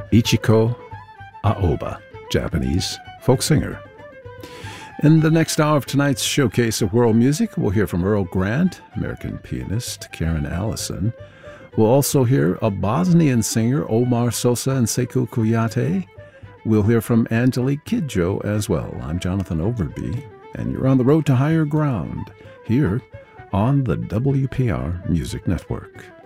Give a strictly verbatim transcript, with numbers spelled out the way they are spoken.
Ichiko Aoba, Japanese folk singer. In the next hour of tonight's showcase of world music, we'll hear from Earl Grant, American pianist Karen Allison. We'll also hear a Bosnian singer, Omar Sosa and Sekou Kouyaté. We'll hear from Angelique Kidjo as well. I'm Jonathan Overby, and you're on the road to higher ground here on the W P R Music Network.